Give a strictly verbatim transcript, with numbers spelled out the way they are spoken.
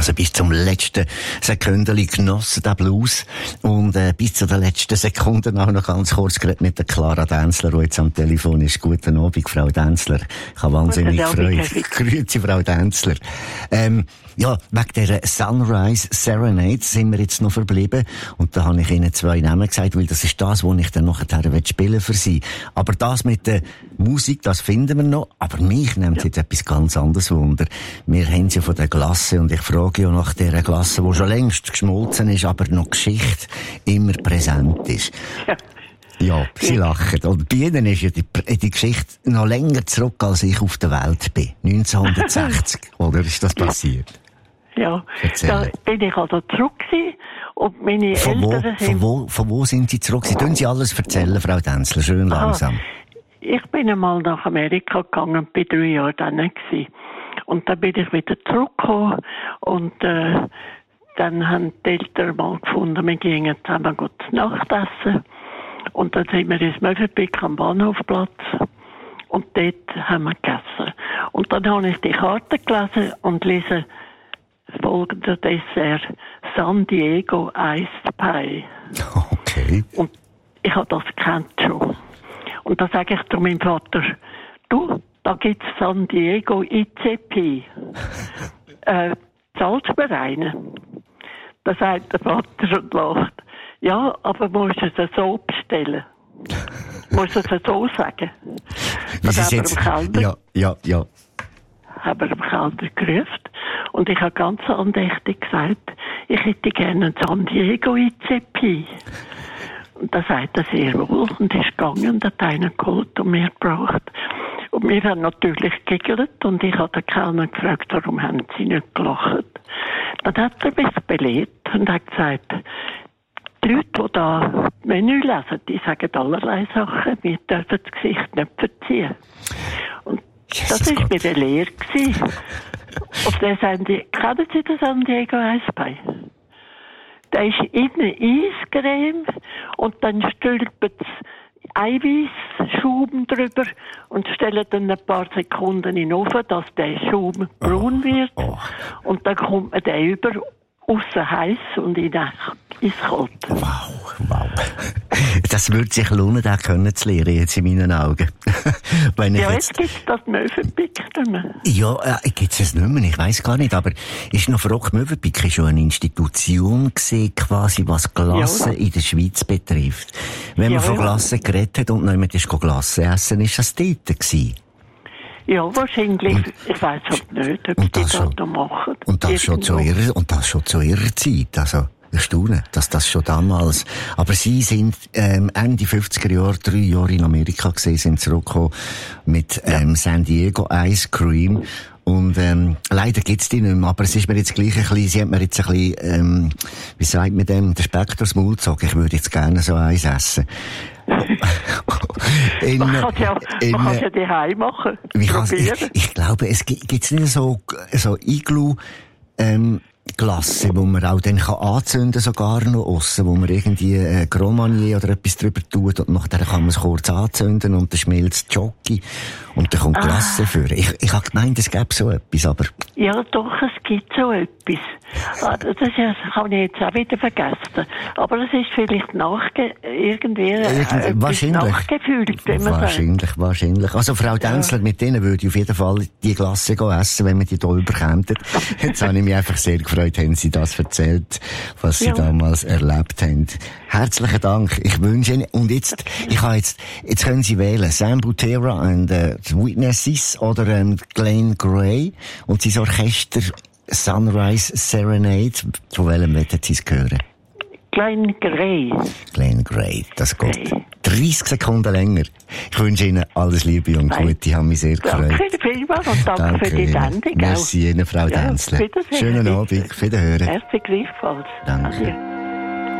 Also bis zum letzten Sekündeli genossen, der Blues. Und äh, bis zu den letzten Sekunden auch noch ganz kurz geredet mit der Clara Dänzler, die jetzt am Telefon ist. Guten Abend, Frau Dänzler. Ich habe wahnsinnig gefreut. Grüezi, Frau Dänzler. Ähm, ja, wegen dieser Sunrise Serenade sind wir jetzt noch verblieben. Und da habe ich Ihnen zwei Namen gesagt, weil das ist das, was ich dann nachher spielen für Sie. Aber das mit der Musik, das finden wir noch. Aber mich nimmt ja. jetzt etwas ganz anderes Wunder. Wir haben sie von der Glasse und ich frage ja nach dieser Glasse, die schon längst geschmolzen ist, aber noch Geschichte immer präsent ist. Ja. Ja, Sie lachen. Und bei Ihnen ist ja die, die Geschichte noch länger zurück, als ich auf der Welt bin. neunzehnhundertsechzig, oder ist das passiert? Ja, da bin ich also zurück gewesen und meine von Eltern wo, sind... Von wo, von wo sind Sie zurück? Sie tun Sie alles erzählen, Frau Dänzler, schön langsam. Aha. Ich bin einmal nach Amerika gegangen und bin drei Jahre dann gewesen. Und dann bin ich wieder zurückgekommen und äh, dann haben die Eltern mal gefunden, wir gingen zusammen gut Nachtessen. Und dann sind wir ins Möwenpick am Bahnhofplatz und dort haben wir gegessen. Und dann habe ich die Karte gelesen und lese folgender Dessert: San Diego Iced Pie. Okay. Und ich habe das gekannt schon. Und da sage ich zu meinem Vater: Du, da gibt's San Diego I C P. äh, zahlst du mir einen? Da sagt der Vater und lacht: Ja, aber musst du es so bestellen. Musst du es so sagen. Dann haben wir jetzt... im Keller, ja, ja, ja. haben wir im Keller gerufen und ich habe ganz andächtig gesagt, ich hätte gerne einen San Diego I C P. Und da sagt er sehr wohl und ist gegangen und hat einen geholt und mir gebracht. Und wir haben natürlich gegelt und ich habe den Kellner gefragt, warum haben sie nicht gelacht. Dann hat er mich belehrt und hat gesagt, die Leute, die da das Menü lesen, die sagen allerlei Sachen, wir dürfen das Gesicht nicht verziehen. Und Jesus das war Gott. bei der Lehre. Und dann sagen die, kennen Sie den San Diego Iced Pie? Der ist innen Eiscreme und dann stülpt Eiweißschaum drüber und stellen dann ein paar Sekunden in den Ofen, dass der Schaum braun wird. Oh, oh. Und dann kommt man den über, aussen heiß und innen eiskalt. Wow, wow. Das würde sich lohnen, den können zu lernen, jetzt in meinen Augen. Wenn ich ja, jetzt jetzt gibt es das Möwenpick nicht mehr. Ja, äh, gibt es nicht mehr, ich weiss gar nicht, aber ist noch verrückt, Möwenpick war schon eine Institution gewesen, quasi, was Glasse ja. in der Schweiz betrifft. Wenn ja, man von ja. Glasse geredet hat und niemand ist Glasse essen, ist das dort gewesen. Ja, wahrscheinlich. Und, ich weiss halt nicht, ob die das noch machen. Und das, schon zu ihrer, und das schon zu ihrer Zeit, also. Erstaunen, dass das schon damals... Aber Sie sind ähm, Ende fünfziger Jahre, drei Jahre in Amerika gesehen, sind zurückgekommen mit ähm, San Diego Ice Cream. Und ähm, leider gibt's die nicht mehr, aber es ist mir jetzt gleich ein bisschen... Sie hat mir jetzt ein bisschen... Ähm, wie sagt man dem? Der Speck durchs Maul gezogen. Ich würde jetzt gerne so eins essen. in, man kann ja, in, man kann ja daheim machen. Ich, ich, ich glaube, es gibt gibt's nicht so, so Iglu... Ähm, Glasse, wo man auch dann kann anzünden, sogar noch aussen, wo man irgendwie äh, Grand Marnier oder etwas drüber tut und nachher kann man es kurz anzünden und dann schmilzt Jockey und dann kommt ah. Glasse für. Ich, ich habe gemeint, es gäbe so etwas, aber... Ja, doch, es gibt so etwas. Das, ist, das habe ich jetzt auch wieder vergessen. Aber es ist vielleicht nachge irgendwie äh, wahrscheinlich. nachgefühlt, wenn man Wahrscheinlich, sagt. wahrscheinlich. Also Frau Dänzler, ja. mit denen würde ich auf jeden Fall die Glasse essen, wenn wir die hier überkämen. Jetzt habe ich mich einfach sehr gefreut, haben Sie das erzählt, was Sie ja. damals erlebt haben. Herzlichen Dank. Ich wünsche Ihnen, und jetzt, ich habe jetzt, jetzt können Sie wählen, Sam Butera und äh, Witnesses oder ähm, Glenn Gray und sein Orchester Sunrise Serenade. Von welchem wollen Sie es hören? Glenn Gray. Glenn Gray, das geht Gray. dreißig Sekunden länger. Ich wünsche Ihnen alles Liebe und Gute. Ich habe mich sehr gefreut. Danke vielmals und danke, danke für die Sendung. Merci Ihnen, Frau ja, Dänzler. Schönen Abend, auf Wiederhören. Erste gleichfalls. Danke. Adieu.